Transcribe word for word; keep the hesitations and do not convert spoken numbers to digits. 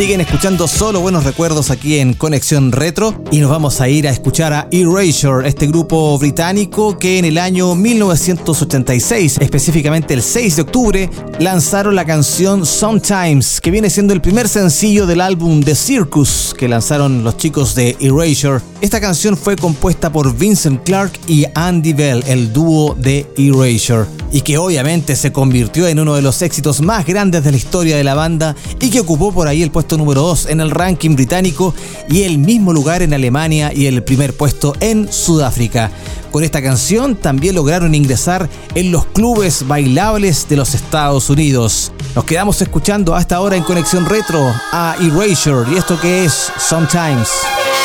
Siguen escuchando solo buenos recuerdos aquí en Conexión Retro y nos vamos a ir a escuchar a Erasure, este grupo británico que en el año mil novecientos ochenta y seis, específicamente el seis de octubre, lanzaron la canción Sometimes, que viene siendo el primer sencillo del álbum The Circus que lanzaron los chicos de Erasure. Esta canción fue compuesta por Vincent Clarke y Andy Bell, el dúo de Erasure, y que obviamente se convirtió en uno de los éxitos más grandes de la historia de la banda y que ocupó por ahí el puesto número dos en el ranking británico y el mismo lugar en Alemania y el primer puesto en Sudáfrica. Con esta canción también lograron ingresar en los clubes bailables de los Estados Unidos. Nos quedamos escuchando hasta ahora en Conexión Retro a Erasure y esto que es Sometimes.